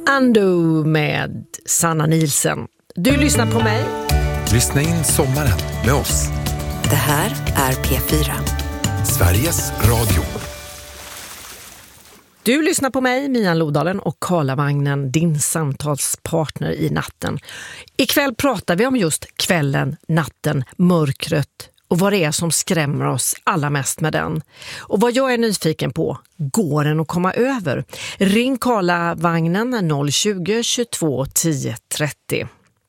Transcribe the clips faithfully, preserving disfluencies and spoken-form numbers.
Ando med Sanna Nielsen. Du lyssnar på mig. Lyssna in sommaren med oss. Det här är P fyra. Sveriges Radio. Du lyssnar på mig, Mia Lodalen och Karlavagnen, din samtalspartner i natten. Ikväll pratar vi om just kvällen, natten, mörkret och vad det är som skrämmer oss allra mest med den. Och vad jag är nyfiken på, går den att komma över? Ring Karlavagnen noll tjugo, tjugotvå, tio, trettio.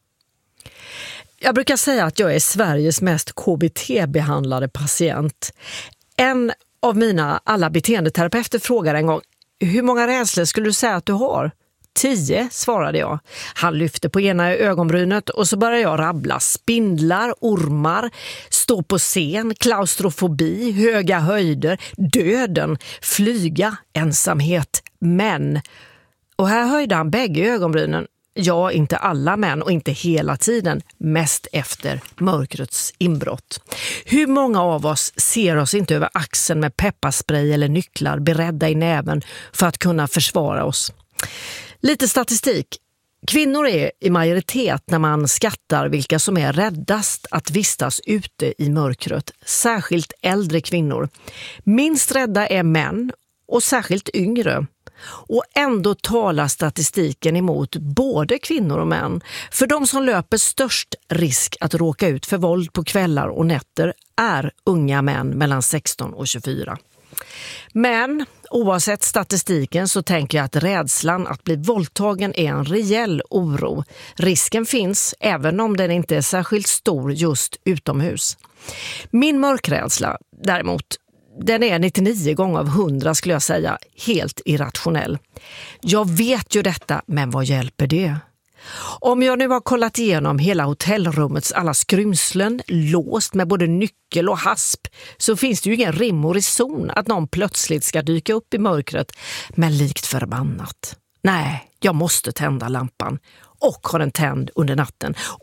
Jag brukar säga att jag är Sveriges mest K B T-behandlade patient. En av mina alla beteendeterapeuter frågade en gång: hur många rädslor skulle du säga att du har? Tio, svarade jag. Han lyfte på ena ögonbrynet och så började jag rabbla. Spindlar, ormar, stå på scen, klaustrofobi, höga höjder, döden, flyga, ensamhet, män. Och här höjde han bägge ögonbrynen. Ja, inte alla män och inte hela tiden, mest efter mörkrets inbrott. Hur många av oss ser oss inte över axeln med pepparspray eller nycklar beredda i näven för att kunna försvara oss? Lite statistik. Kvinnor är i majoritet när man skattar vilka som är räddast att vistas ute i mörkret, särskilt äldre kvinnor. Minst rädda är män och särskilt yngre. Och ändå talar statistiken emot både kvinnor och män. För de som löper störst risk att råka ut för våld på kvällar och nätter är unga män mellan sexton och tjugofyra. Men oavsett statistiken så tänker jag att rädslan att bli våldtagen är en rejäl oro. Risken finns även om den inte är särskilt stor just utomhus. Min mörkrädsla däremot, den är nittionio gånger av hundra skulle jag säga, helt irrationell. Jag vet ju detta, men vad hjälper det? Om jag nu har kollat igenom hela hotellrummets alla skrymslen, låst med både nyckel och hasp, så finns det ju ingen rim och reson att någon plötsligt ska dyka upp i mörkret, men likt förbannat. Nej, jag måste tända lampan och ha den tänd under natten.